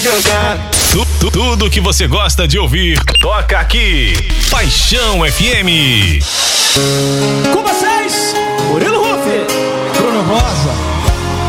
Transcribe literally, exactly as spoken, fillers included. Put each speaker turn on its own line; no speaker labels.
Tu, tu, tudo que você gosta de ouvir, toca aqui. Paixão F M.
Com vocês, Murilo Rufi, Bruno Rosa.